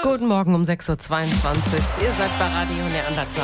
Guten Morgen um 6.22 Uhr. Ihr seid bei Radio Neandertal.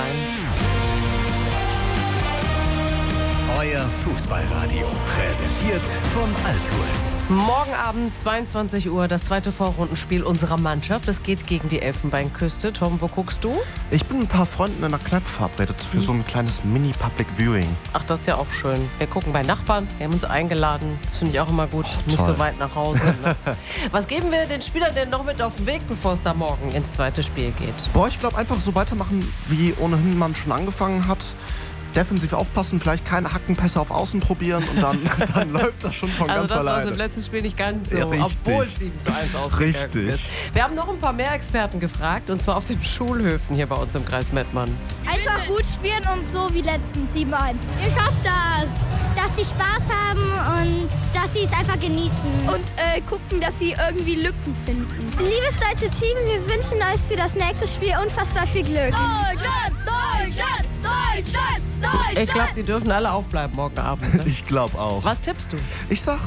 Euer Fußballradio, präsentiert von Altours. Morgen Abend 22 Uhr, das zweite Vorrundenspiel unserer Mannschaft. Es geht gegen die Elfenbeinküste. Tom, wo guckst du? Ich bin mit ein paar Freunden in der Kneipe verabredet für so ein kleines Mini-Public-Viewing. Ach, das ist ja auch schön. Wir gucken bei Nachbarn. Wir haben uns eingeladen. Das finde ich auch immer gut. Nicht toll. so weit nach Hause. Ne? Was geben wir den Spielern denn noch mit auf den Weg, bevor es da morgen ins zweite Spiel geht? Boah, ich glaube einfach so weitermachen, wie ohnehin man schon angefangen hat. Defensiv aufpassen, vielleicht keine Hackenpässe auf Außen probieren und dann läuft das schon von Also ganz das war es alleine. im letzten Spiel nicht ganz so, Ja, richtig. obwohl es 7:1 ausgegangen Richtig. ist. Wir haben noch ein paar mehr Experten gefragt, und zwar auf den Schulhöfen hier bei uns im Kreis Mettmann. Einfach gut spielen und so wie letztens 7:1. Ihr schafft das! Dass sie Spaß haben und dass sie es einfach genießen. Und gucken, dass sie irgendwie Lücken finden. Liebes deutsche Team, wir wünschen euch für das nächste Spiel unfassbar viel Glück. Deutschland! Deutschland! Deutschland! Deutschland! Ich glaube, die dürfen alle aufbleiben morgen Abend. Ne? Ich glaube auch. Was tippst du? Ich sag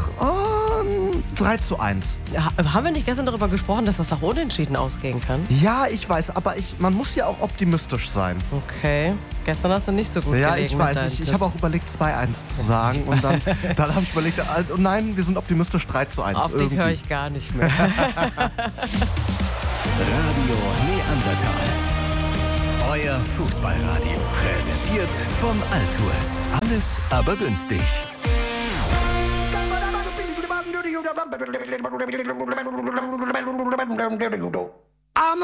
3:1. Haben wir nicht gestern darüber gesprochen, dass das auch unentschieden ausgehen kann? Ja, ich weiß, aber man muss ja auch optimistisch sein. Okay. Gestern hast du nicht so gut Ja, gelegen ich mit weiß. deinen Ich Tipps. habe auch überlegt, 2:1 zu sagen. Und dann habe ich überlegt, oh nein, wir sind optimistisch, 3:1. Auf dich höre ich gar nicht mehr. Radio Neandertal. Euer Fußballradio, präsentiert von Altours. Alles aber günstig.